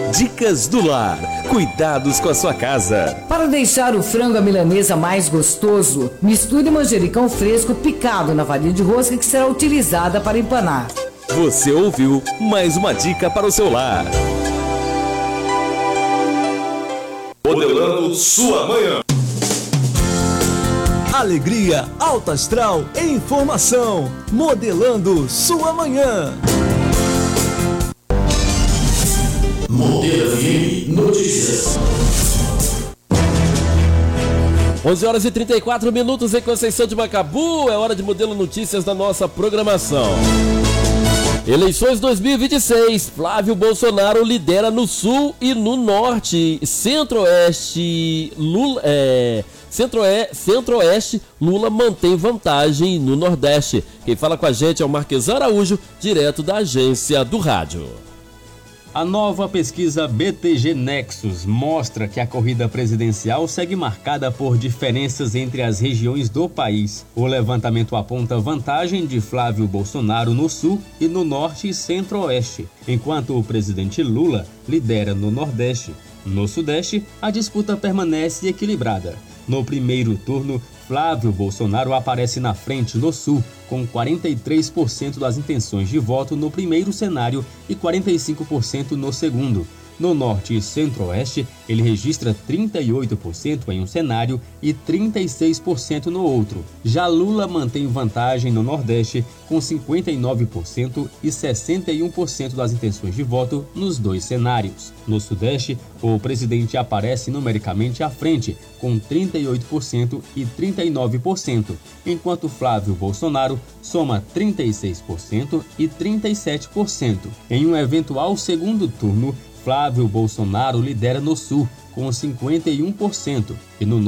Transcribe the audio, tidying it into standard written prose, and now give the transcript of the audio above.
Dicas do Lar. Cuidados com a sua casa. Para deixar o frango à milanesa mais gostoso, misture manjericão fresco picado na varinha de rosca que será utilizada para empanar. Você ouviu mais uma dica para o seu lar. Modelando sua manhã. Alegria, alta astral e informação. Modelando sua manhã. Modelo FM Notícias. 11h34 em Conceição de Macabu. É hora de Modelo Notícias da nossa programação. Eleições 2026. Flávio Bolsonaro lidera no Sul e no Norte. Centro-Oeste, Centro-Oeste, Lula mantém vantagem no Nordeste. Quem fala com a gente é o Marques Araújo, direto da agência do rádio. A nova pesquisa BTG Nexus mostra que a corrida presidencial segue marcada por diferenças entre as regiões do país. O levantamento aponta vantagem de Flávio Bolsonaro no Sul e no Norte e Centro-Oeste, enquanto o presidente Lula lidera no Nordeste. No Sudeste, a disputa permanece equilibrada. No primeiro turno, Flávio Bolsonaro aparece na frente no Sul, com 43% das intenções de voto no primeiro cenário e 45% no segundo. No Norte e Centro-Oeste, ele registra 38% em um cenário e 36% no outro. Já Lula mantém vantagem no Nordeste, com 59% e 61% das intenções de voto nos dois cenários. No Sudeste, o presidente aparece numericamente à frente, com 38% e 39%, enquanto Flávio Bolsonaro soma 36% e 37%. Em um eventual segundo turno, Flávio Bolsonaro lidera no Sul, com 51%, e no